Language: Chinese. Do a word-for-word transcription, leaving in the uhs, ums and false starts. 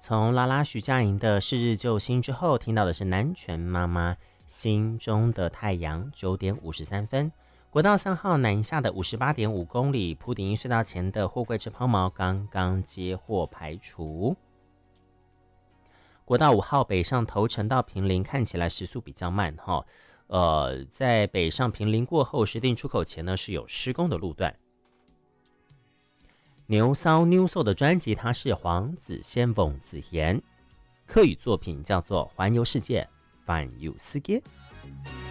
从拉拉徐佳莹的《是日救星》之后，听到的是南拳妈妈心中的太阳，九点五十三分。国道三号南下的五十八点五公里，埔顶一隧道前的货柜车抛锚刚刚接获排除。国道五号北上头城到坪林，看起来时速比较慢哈。呃，在北上坪林过后，石碇出口前呢是有施工的路段。牛骚 New Soul 的专辑，它是黄子仙蹦子言，客语作品叫做《环游世界，环游世界》。